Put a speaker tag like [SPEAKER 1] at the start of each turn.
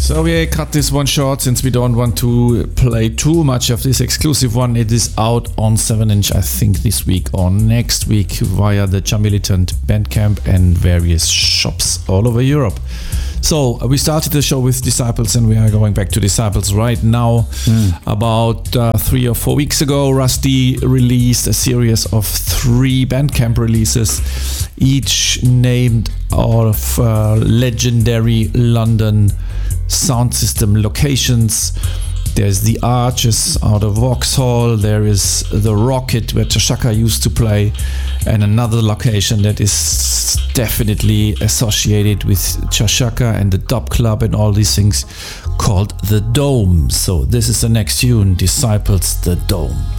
[SPEAKER 1] So we cut this one short since we don't want to play too much of this exclusive one. It is out on 7-inch, I think this week or next week via the Jamilitant Bandcamp and various shops all over Europe. So we started the show with Disciples and we are going back to Disciples right now. About 3 or 4 weeks ago, Rusty released a series of 3 Bandcamp releases, each named out of legendary London sound system locations. There's the Arches out of Vauxhall, there is the Rocket where Chashaka used to play, and another location that is definitely associated with Chashaka and the Dub Club and all these things, called The Dome. So this is the next tune, Disciples, The Dome.